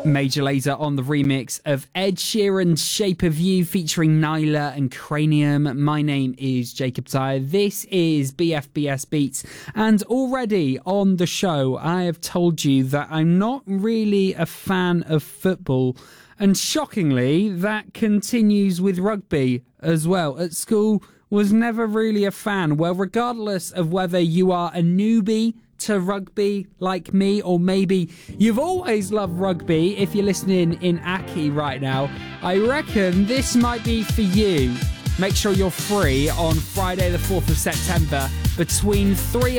Major Lazer on the remix of Ed Sheeran's Shape of You featuring Nyla and Cranium. My name is Jacob Tyre. This is BFBS Beats. And already on the show, I have told you that I'm not really a fan of football. And shockingly, that continues with rugby as well. At school, was never really a fan. Well, regardless of whether you are a newbie to rugby like me, or maybe you've always loved rugby if you're listening in Aki right now, I reckon this might be for you. Make sure you're free on Friday the 4th of September between 3